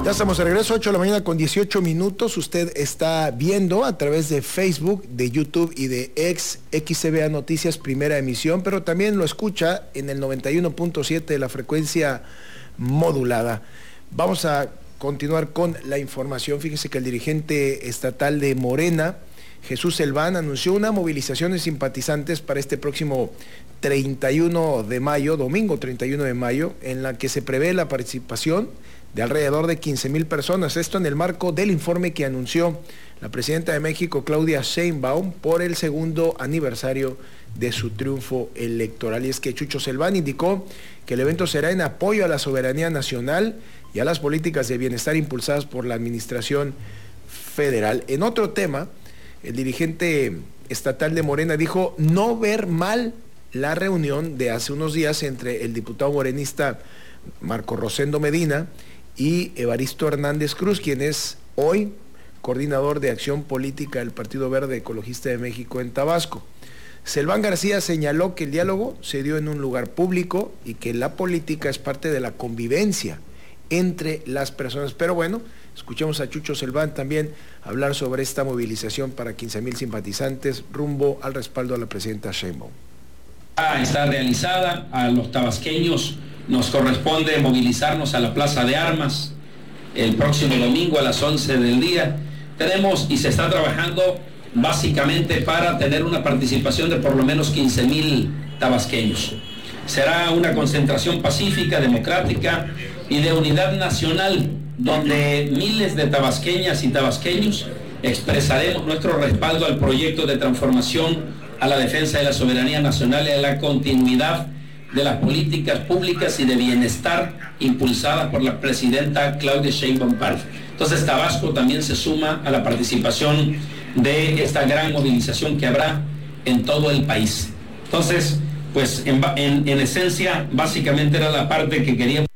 Ya estamos de regreso, 8 de la mañana con 18 minutos. Usted está viendo a través de Facebook, de YouTube y de XCBA Noticias Primera Emisión, pero también lo escucha en el 91.7 de la frecuencia modulada. Vamos a continuar con la información. Fíjese que el dirigente estatal de Morena, Jesús Selván, anunció una movilización de simpatizantes para este próximo 31 de mayo, domingo 31 de mayo, en la que se prevé la participación de alrededor de 15,000 personas. Esto en el marco del informe que anunció la presidenta de México, Claudia Sheinbaum, por el segundo aniversario de su triunfo electoral. Y es que Chucho Selván indicó que el evento será en apoyo a la soberanía nacional y a las políticas de bienestar impulsadas por la administración federal. En otro tema, el dirigente estatal de Morena dijo no ver mal la reunión de hace unos días entre el diputado morenista Marco Rosendo Medina y Evaristo Hernández Cruz, quien es hoy coordinador de acción política del Partido Verde Ecologista de México en Tabasco. Selván García señaló que el diálogo se dio en un lugar público y que la política es parte de la convivencia entre las personas. Pero bueno, escuchemos a Chucho Selván también hablar sobre esta movilización para 15,000 simpatizantes rumbo al respaldo a la presidenta Sheinbaum. Está realizada. A los tabasqueños nos corresponde movilizarnos a la Plaza de Armas el próximo domingo a las 11 del día. Tenemos y se está trabajando básicamente para tener una participación de por lo menos 15,000 tabasqueños. Será una concentración pacífica, democrática y de unidad nacional, donde miles de tabasqueñas y tabasqueños expresaremos nuestro respaldo al proyecto de transformación, a la defensa de la soberanía nacional y a la continuidad de las políticas públicas y de bienestar impulsadas por la presidenta Claudia Sheinbaum Pardo. Entonces Tabasco también se suma a la participación de esta gran movilización que habrá en todo el país. Entonces, pues en esencia, básicamente era la parte que queríamos.